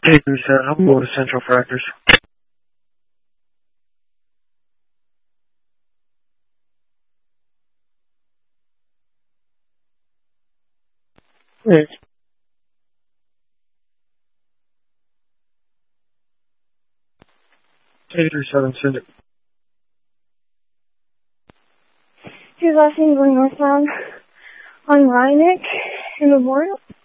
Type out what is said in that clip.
837, I'm going to Central Fractors. Hey. 837, send it. His last name going northbound on Rhinebeck in Memorial.